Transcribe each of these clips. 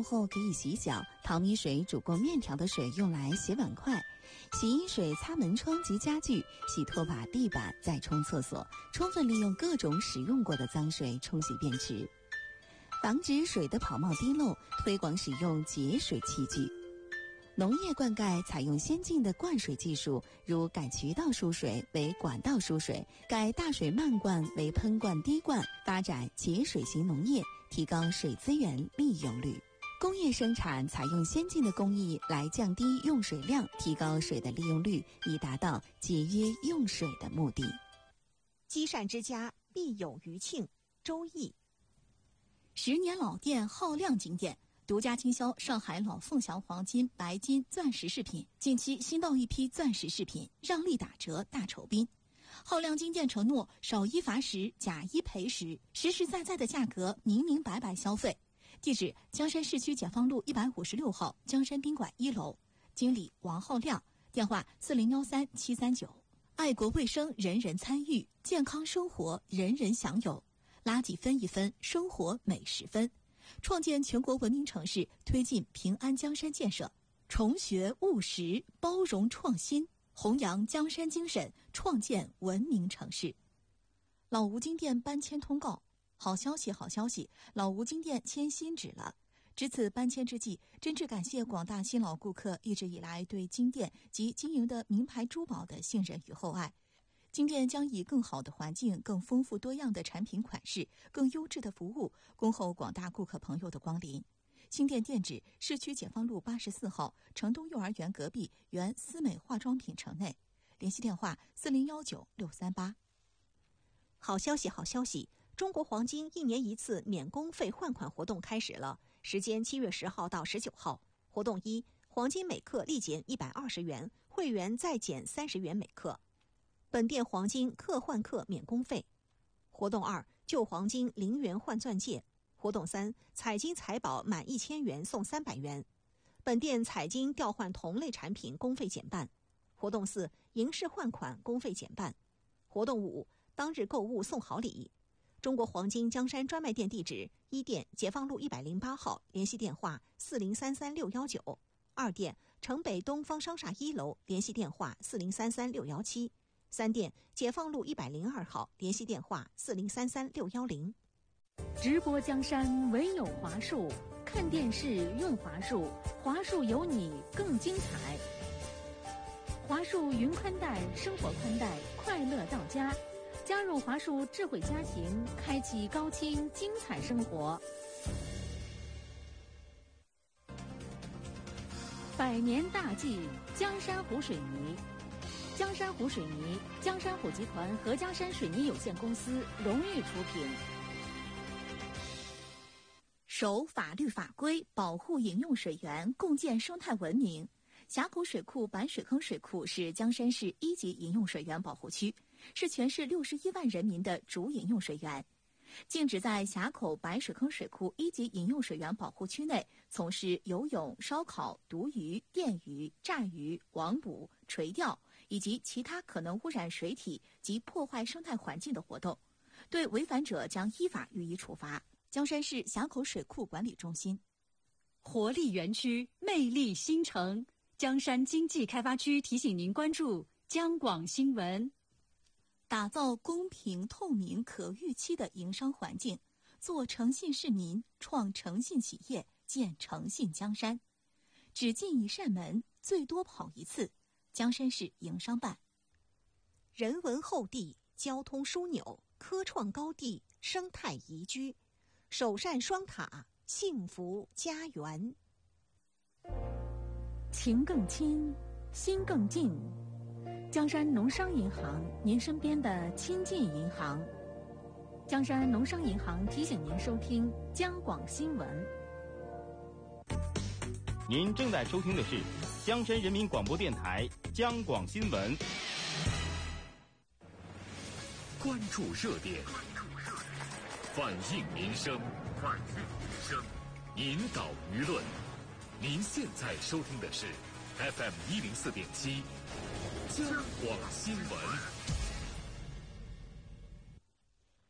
用后可以洗脚，淘米水煮过面条的水用来洗碗筷，洗衣水擦门窗及家具，洗拖把、地板，再冲厕所，充分利用各种使用过的脏水冲洗便池。防止水的跑冒滴漏，推广使用节水器具。农业灌溉采用先进的灌水技术，如改渠道输水为管道输水，改大水漫灌为喷灌滴灌，发展节水型农业，提高水资源利用率。工业生产采用先进的工艺来降低用水量，提高水的利用率，以达到节约用水的目的。 积善之家必有余庆，周易。 10年老店浩亮金店独家经销上海老凤祥黄金、白金、钻石饰品，近期新到一批钻石饰品，让利打折大酬宾。浩亮金店承诺少一罚10，假一赔10，实实在在的价格，明明白白消费。地址：江山市区解放路156号江山宾馆1楼，经理王浩亮，电话4013-739。爱国卫生人人参与，健康生活人人享有，垃圾分一分，生活每10分。创建全国文明城市，推进平安江山建设，崇学务实，包容创新，弘扬江山精神，创建文明城市。老吴金店搬迁通告，好消息，好消息！老吴金店迁新址了。值此搬迁之际，真挚感谢广大新老顾客一直以来对金店及经营的名牌珠宝的信任与厚爱。金店将以更好的环境、更丰富多样的产品款式、更优质的服务，恭候广大顾客朋友的光临。新店店址：市区解放路84号城东幼儿园隔壁原思美化妆品城内。联系电话4019-638。 好消息，好消息！中国黄金1年1次免工费换款活动开始了，时间7月10号到19号。活动1：黄金每克立减120元，会员再减30元每克。本店黄金克换克免工费。活动2：旧黄金0元换钻戒。活动3：彩金财宝满1000元送300元。本店彩金调换同类产品工费减半。活动4：银饰换款工费减半。活动5：当日购物送好礼。中国黄金江山专卖店地址：1店解放路108号，联系电话4033619；2店城北东方商厦1楼，联系电话4033617；3店解放路102号，联系电话4033610。 直播江山唯有华数，看电视用华数，华数有你更精彩。华数云宽带，生活宽带，快乐到家。加入华数智慧家庭，开启高清精彩生活。100年大计，江山湖水泥。江山湖水泥，江山湖集团和江山水泥有限公司荣誉出品。 守法律法规，保护饮用水源，共建生态文明。峡口水库板水坑水库是江山市1级饮用水源保护区，是全市61万人民的主饮用水源。禁止在峡口白水坑水库1级饮用水源保护区内从事游泳、烧烤、毒鱼、电鱼、炸鱼、网捕、垂钓以及其他可能污染水体及破坏生态环境的活动，对违反者将依法予以处罚。江山市峡口水库管理中心。 活力园区，魅力新城。江山经济开发区提醒您关注江广新闻。 打造公平、透明、可预期的营商环境，做诚信市民，创诚信企业，建诚信江山。只进一扇门，最多跑一次。江山市营商办。 人文厚地，交通枢纽，科创高地，生态宜居，首善双塔，幸福家园。 情更亲，心更近。江山农商银行，您身边的亲近银行。江山农商银行提醒您收听江广新闻。 您正在收听的是江山人民广播电台江广新闻。 关注热点，反映民生，引导舆论。您现在收听的是 FM 104.7江广新闻。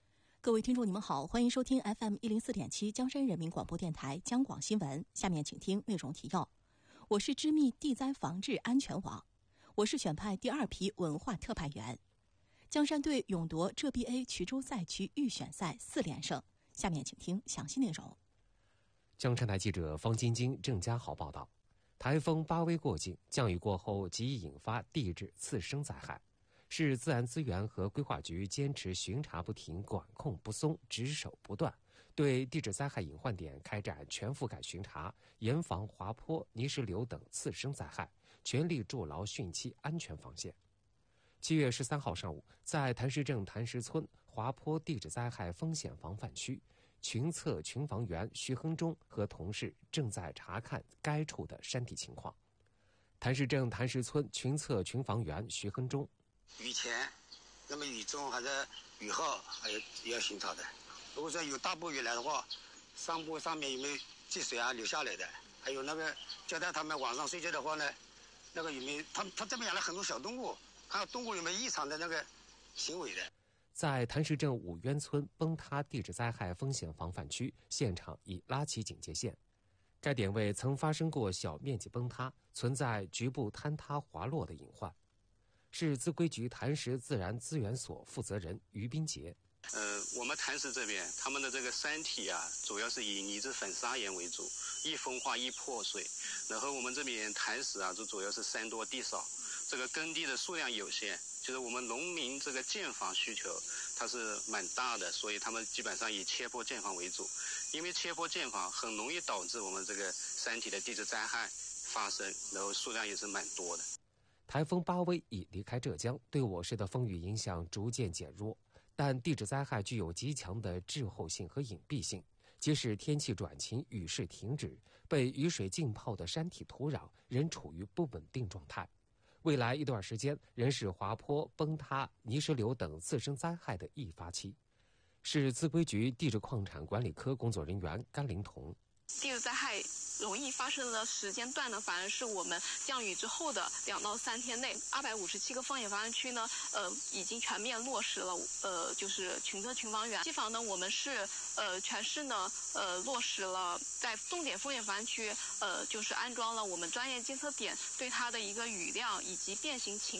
各位听众，你们好，欢迎收听 FM104.7 江山人民广播电台江广新闻。下面请听内容提要。我是知密地灾防治安全网，我是选派第2批文化特派员。江山队勇夺浙 BA 衢州赛区预选赛4连胜。下面请听详细内容。 江山台记者方晶晶、郑家豪报道。台风巴威过境，降雨过后极易引发地质次生灾害。市自然资源和规划局坚持巡查不停、管控不松、值守不断，对地质灾害隐患点开展全覆盖巡查，严防滑坡、泥石流等次生灾害，全力筑牢汛期安全防线。7月13号上午，在谭石镇谭石村滑坡地质灾害风险防范区，群测群防员徐亨忠和同事正在查看该处的山体情况。谭石镇谭石村群测群防员徐亨忠： 雨前，那么雨中还是雨后也要巡查的。如果说有大暴雨来的话，上坡上面有没有积水啊流下来的？还有那个交代他们晚上睡觉的话呢，那个有没有他这边养了很多小动物，看看动物有没有异常的那个行为的。 在谭石镇五渊村崩塌地质灾害风险防范区，现场已拉起警戒线。该点位曾发生过小面积崩塌，存在局部坍塌滑落的隐患。市资规局谭石自然资源所负责人于斌杰： 我们谭石这边，他们的这个山体啊，主要是以泥质粉砂岩为主，易风化易破碎。然后我们这边谭石啊，就主要是山多地少，这个耕地的数量有限，就是我们农民这个建房需求它是蛮大的，所以他们基本上以切坡建房为主。因为切坡建房很容易导致我们这个山体的地质灾害发生，然后数量也是蛮多的。 台风巴威已离开浙江，对我市的风雨影响逐渐减弱，但地质灾害具有极强的滞后性和隐蔽性。即使天气转晴、雨势停止，被雨水浸泡的山体土壤仍处于不稳定状态。未来一段时间仍是滑坡、崩塌、泥石流等次生灾害的易发期。市资规局地质矿产管理科工作人员甘林彤： 地质灾害容易发生的时间段呢，反而是我们降雨之后的2到3天内。257个风险防范区呢，已经全面落实了，就是群测群防员。机房呢，我们是全市呢，落实了在重点风险防范区，就是安装了我们专业监测点，对它的一个雨量以及变形情